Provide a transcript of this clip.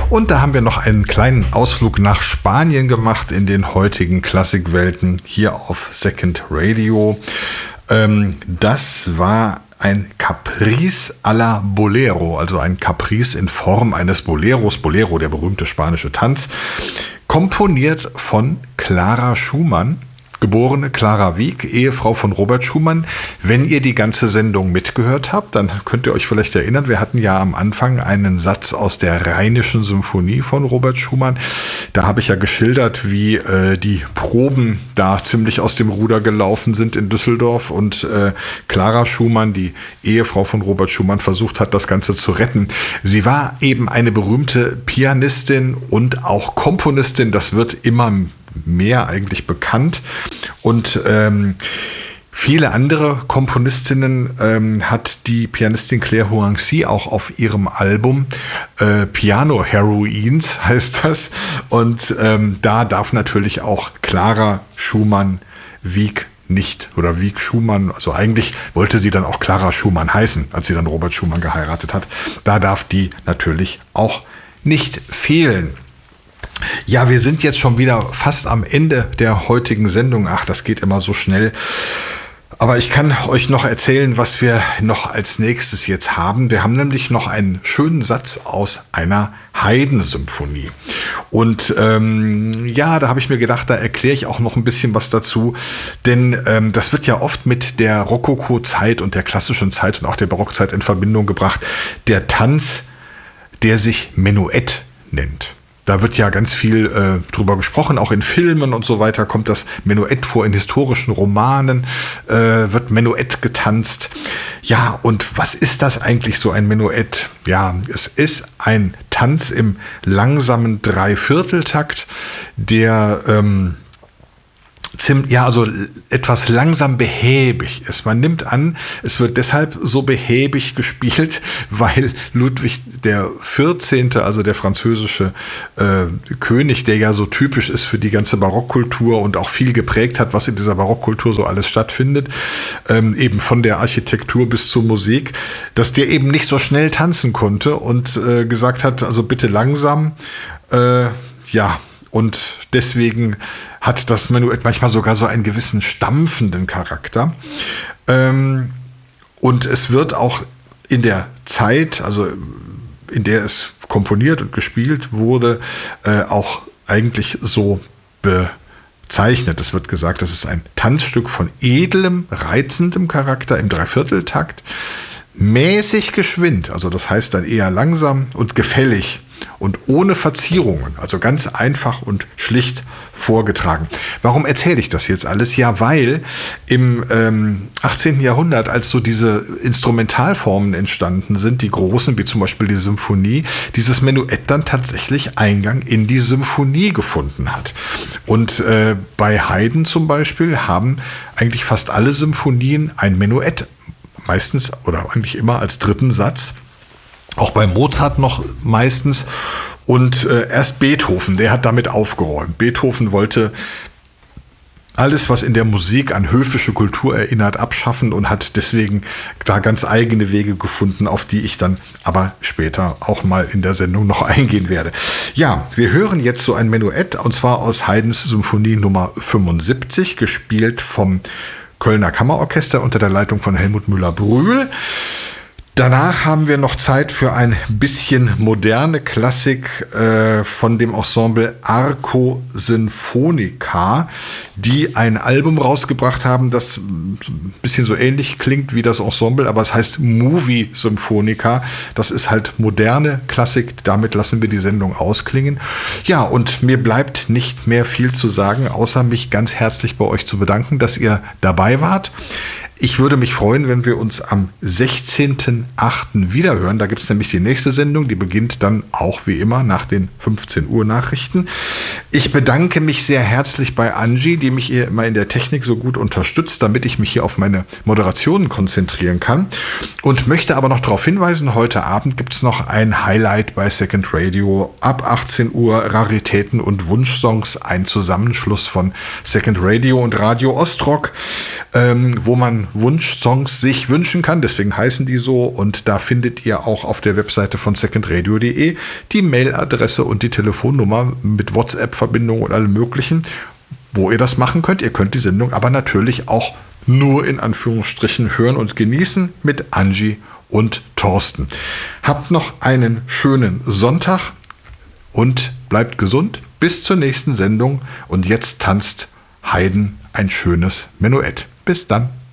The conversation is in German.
Und da haben wir noch einen kleinen Ausflug nach Spanien gemacht in den heutigen Klassikwelten hier auf Second Radio. Das war ein Caprice à la Bolero, also ein Caprice in Form eines Boleros. Bolero, der berühmte spanische Tanz, komponiert von Clara Schumann, geborene Clara Wieck, Ehefrau von Robert Schumann. Wenn ihr die ganze Sendung mitgehört habt, dann könnt ihr euch vielleicht erinnern, wir hatten ja am Anfang einen Satz aus der Rheinischen Symphonie von Robert Schumann. Da habe ich ja geschildert, wie die Proben da ziemlich aus dem Ruder gelaufen sind in Düsseldorf und Clara Schumann, die Ehefrau von Robert Schumann, versucht hat, das Ganze zu retten. Sie war eben eine berühmte Pianistin und auch Komponistin. Das wird immer mehr eigentlich bekannt. Und viele andere Komponistinnen hat die Pianistin Claire Hoancy auch auf ihrem Album Piano Heroines heißt das. Und da darf natürlich auch Clara Schumann Wieck nicht, oder Wieck Schumann, also eigentlich wollte sie dann auch Clara Schumann heißen, als sie dann Robert Schumann geheiratet hat. Da darf die natürlich auch nicht fehlen. Ja, wir sind jetzt schon wieder fast am Ende der heutigen Sendung. Ach, das geht immer so schnell. Aber ich kann euch noch erzählen, was wir noch als nächstes jetzt haben. Wir haben nämlich noch einen schönen Satz aus einer Haydn-Symphonie. Und ja, da habe ich mir gedacht, da erkläre ich auch noch ein bisschen was dazu. Denn das wird ja oft mit der Rokoko-Zeit und der klassischen Zeit und auch der Barockzeit in Verbindung gebracht. Der Tanz, der sich Menuett nennt. Da wird ja ganz viel drüber gesprochen, auch in Filmen und so weiter kommt das Menuett vor, in historischen Romanen wird Menuett getanzt. Ja, und was ist das eigentlich, so ein Menuett? Ja, es ist ein Tanz im langsamen Dreivierteltakt, der also etwas langsam behäbig ist. Man nimmt an, es wird deshalb so behäbig gespielt, weil Ludwig der 14., also der französische König, der ja so typisch ist für die ganze Barockkultur und auch viel geprägt hat, was in dieser Barockkultur so alles stattfindet, eben von der Architektur bis zur Musik, dass der eben nicht so schnell tanzen konnte und gesagt hat, also bitte langsam, ja, und deswegen hat das Menuett manchmal sogar so einen gewissen stampfenden Charakter. Und es wird auch in der Zeit, also in der es komponiert und gespielt wurde, auch eigentlich so bezeichnet. Es wird gesagt, das ist ein Tanzstück von edlem, reizendem Charakter im Dreivierteltakt, mäßig geschwind, also das heißt dann eher langsam und gefällig und ohne Verzierungen, also ganz einfach und schlicht vorgetragen. Warum erzähle ich das jetzt alles? Ja, weil im 18. Jahrhundert, als so diese Instrumentalformen entstanden sind, die großen, wie zum Beispiel die Symphonie, dieses Menuett dann tatsächlich Eingang in die Symphonie gefunden hat. Und bei Haydn zum Beispiel haben eigentlich fast alle Symphonien ein Menuett, meistens oder eigentlich immer als dritten Satz. Auch bei Mozart noch meistens. Und erst Beethoven, der hat damit aufgeräumt. Beethoven wollte alles, was in der Musik an höfische Kultur erinnert, abschaffen und hat deswegen da ganz eigene Wege gefunden, auf die ich dann aber später auch mal in der Sendung noch eingehen werde. Ja, wir hören jetzt so ein Menuett, und zwar aus Haydns Symphonie Nummer 75, gespielt vom Kölner Kammerorchester unter der Leitung von Helmut Müller-Brühl. Danach haben wir noch Zeit für ein bisschen moderne Klassik von dem Ensemble Arco Sinfonica, die ein Album rausgebracht haben, das ein bisschen so ähnlich klingt wie das Ensemble, aber es heißt Movie Symphonica. Das ist halt moderne Klassik, damit lassen wir die Sendung ausklingen. Ja, und mir bleibt nicht mehr viel zu sagen, außer mich ganz herzlich bei euch zu bedanken, dass ihr dabei wart. Ich würde mich freuen, wenn wir uns am 16.08. wiederhören. Da gibt es nämlich die nächste Sendung, die beginnt dann auch wie immer nach den 15 Uhr Nachrichten. Ich bedanke mich sehr herzlich bei Angie, die mich hier immer in der Technik so gut unterstützt, damit ich mich hier auf meine Moderationen konzentrieren kann. Und möchte aber noch darauf hinweisen, heute Abend gibt es noch ein Highlight bei Second Radio. Ab 18 Uhr Raritäten und Wunschsongs, ein Zusammenschluss von Second Radio und Radio Ostrock, wo man Wunschsongs sich wünschen kann. Deswegen heißen die so. Und da findet ihr auch auf der Webseite von secondradio.de die Mailadresse und die Telefonnummer mit WhatsApp-Verbindung und allem Möglichen, wo ihr das machen könnt. Ihr könnt die Sendung aber natürlich auch nur in Anführungsstrichen hören und genießen mit Angie und Thorsten. Habt noch einen schönen Sonntag und bleibt gesund. Bis zur nächsten Sendung. Und jetzt tanzt Haydn ein schönes Menuett. Bis dann.